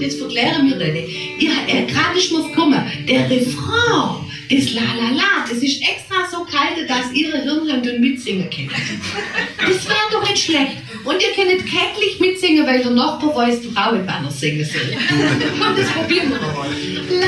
jetzt verklären wir das. Gerade ist mir gekommen, der Refrain, das La La La, das ist extra so kalt, dass ihre Hirnhände mitsingen können. Das wäre doch nicht schlecht. Und ihr könnt kärglich mitsingen, weil der Nachbar weiß, die Frau mit Banner singen soll. Und das probieren wir mal.